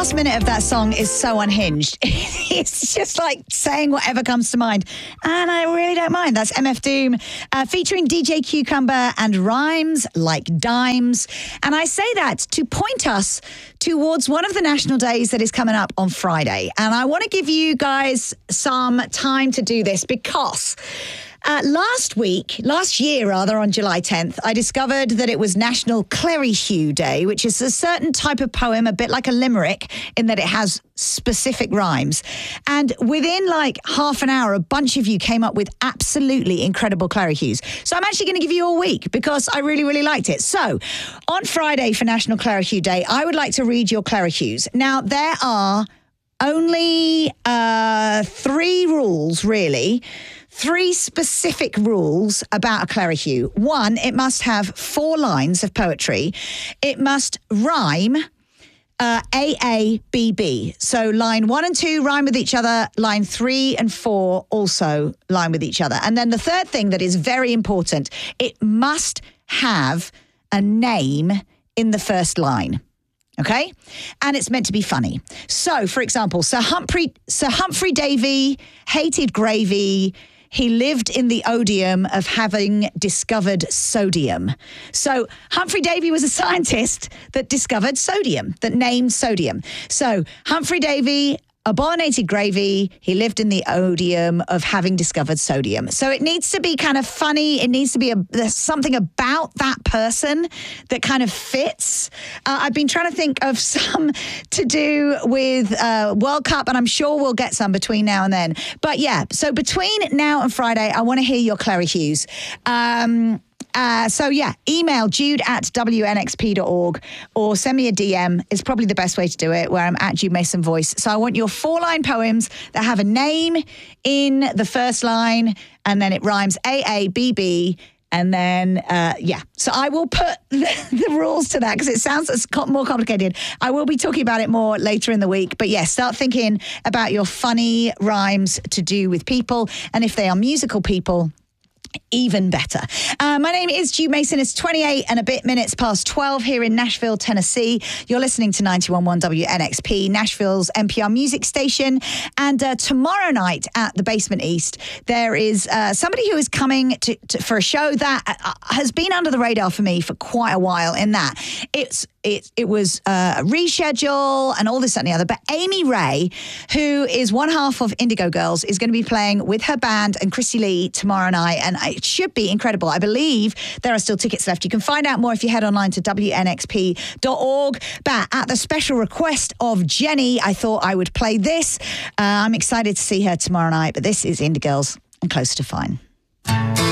last minute of that song is so unhinged. It's just like saying whatever comes to mind. And I really don't mind. That's MF Doom featuring DJ Cucumber and Rhymes Like Dimes. And I say that to point us towards one of the national days that is coming up on Friday. And I want to give you guys some time to do this because last year, on July 10th, I discovered that it was National Clerihew Day, which is a certain type of poem, a bit like a limerick, in that it has specific rhymes. And within like half an hour, a bunch of you came up with absolutely incredible Clerihews. So I'm actually going to give you a week because I really, really liked it. So on Friday for National Clerihew Day, I would like to read your Clerihews. Now, there are only 3 rules, really. 3 specific rules about a Clerihew. 1, it must have 4 lines of poetry. It must rhyme A-A-B-B. So line 1 and 2 rhyme with each other. Line 3 and 4 also rhyme with each other. And then the third thing that is very important, it must have a name in the first line. Okay? And it's meant to be funny. So, for example, Sir Humphrey Davy hated gravy. He lived in the odium of having discovered sodium. So Humphrey Davy was a scientist that discovered sodium, that named sodium. So Humphrey Davy abominated gravy. He lived in the odium of having discovered sodium. So it needs to be kind of funny. It needs to be there's something about that person that kind of fits. I've been trying to think of some to do with World Cup, and I'm sure we'll get some between now and then. But yeah, so between now and Friday, I want to hear your Clerihews. So yeah, email jude@wnxp.org or send me a DM is probably the best way to do it, where I'm at Jude Mason Voice. So I want your 4-line poems that have a name in the first line and then it rhymes A-A-B-B. And then, so I will put the rules to that because it sounds more complicated. I will be talking about it more later in the week. But yeah, start thinking about your funny rhymes to do with people. And if they are musical people, even better. My name is Jude Mason. It's 28 and a bit minutes past 12 here in Nashville, Tennessee. You're listening to 91.1 WNXP, Nashville's NPR music station. And tomorrow night at the Basement East, there is somebody who is coming for a show that has been under the radar for me for quite a while, in that it was a reschedule and all this and the other. But Amy Ray, who is one half of Indigo Girls, is going to be playing with her band and Chrissy Lee tomorrow night. And it should be incredible. I believe there are still tickets left. You can find out more if you head online to WNXP.org. But at the special request of Jenny, I thought I would play this. I'm excited to see her tomorrow night. But this is Indigo Girls and Close to Fine.